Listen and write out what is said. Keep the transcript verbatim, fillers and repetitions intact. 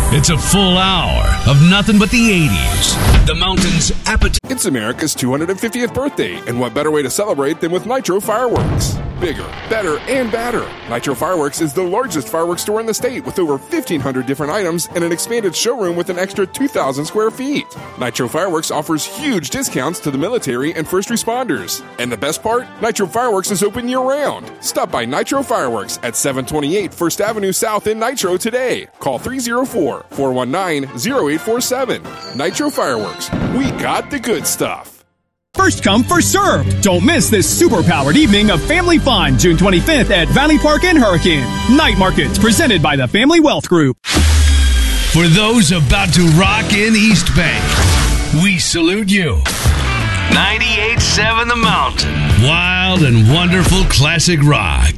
It's a full hour of nothing but the eighties. The Mountain's appetite. It's America's two hundred fiftieth birthday, and what better way to celebrate than with Nitro Fireworks? Bigger, better, and badder. Nitro Fireworks is the largest fireworks store in the state with over fifteen hundred different items and an expanded showroom with an extra two thousand square feet. Nitro Fireworks offers huge discounts to the military and first responders. And the best part? Nitro Fireworks is open year-round. Stop by Nitro Fireworks at seven twenty-eight First Avenue South in Nitro today. Call three oh four, four one nine, oh eight four seven. Nitro Fireworks. We got the good stuff. First come, first served. Don't miss this super-powered evening of family fun, June twenty-fifth at Valley Park in Hurricane. Night markets presented by the Family Wealth Group. For those about to rock in East Bay, we salute you. ninety-eight point seven The Mountain. Wild and wonderful classic rock.